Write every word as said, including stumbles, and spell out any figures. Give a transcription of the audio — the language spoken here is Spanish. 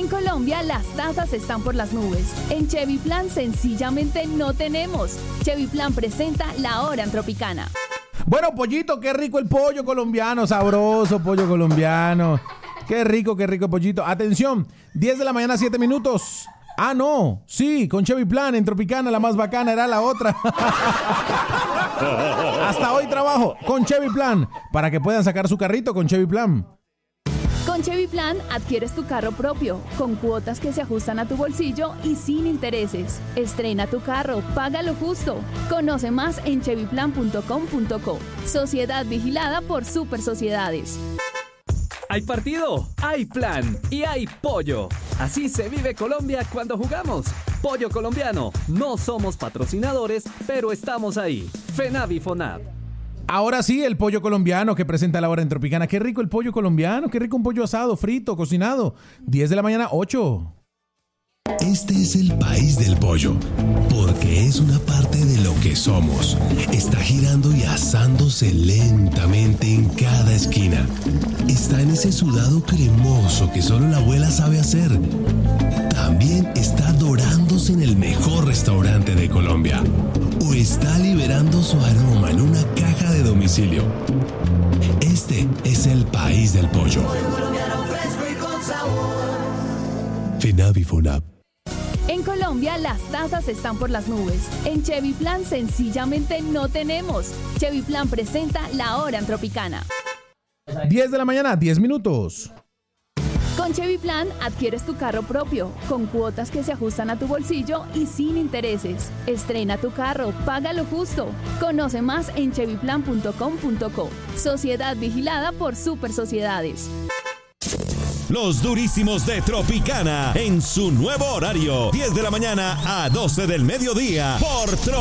En Colombia las tasas están por las nubes. En Chevy Plan sencillamente no tenemos. Chevy Plan presenta La Hora en Tropicana. Bueno, pollito, qué rico el pollo colombiano, sabroso pollo colombiano. Qué rico, qué rico el pollito. Atención, diez de la mañana, siete minutos. Ah, no, sí, con Chevy Plan en Tropicana, la más bacana era la otra. Hasta hoy trabajo con Chevy Plan para que puedan sacar su carrito con Chevy Plan. Con Chevy Plan adquieres tu carro propio, con cuotas que se ajustan a tu bolsillo y sin intereses. Estrena tu carro, paga lo justo. Conoce más en chevy plan punto com punto co. Sociedad vigilada por Super Sociedades. Hay partido, hay plan y hay pollo. Así se vive Colombia cuando jugamos. Pollo colombiano. No somos patrocinadores, pero estamos ahí. FENAV y FONAV. Ahora sí, el pollo colombiano que presenta La Hora en Tropicana. Qué rico el pollo colombiano, qué rico un pollo asado, frito, cocinado. diez de la mañana, ocho. Este es el país del pollo, porque es una parte de lo que somos. Está girando y asándose lentamente en cada esquina. Está en ese sudado cremoso que solo la abuela sabe hacer. También está dorándose en el mejor restaurante de Colombia. O está liberando su aroma en una caja de domicilio. Este es el país del pollo. FENAV y FONAV. En Colombia las tasas están por las nubes. En Chevy Plan sencillamente no tenemos. Chevy Plan presenta La Hora en Tropicana. diez de la mañana, diez minutos. Con Chevy Plan adquieres tu carro propio, con cuotas que se ajustan a tu bolsillo y sin intereses. Estrena tu carro, paga lo justo. Conoce más en chevy plan punto com punto co. Sociedad vigilada por Super Sociedades. Los durísimos de Tropicana en su nuevo horario, diez de la mañana a doce del mediodía por Tropicana.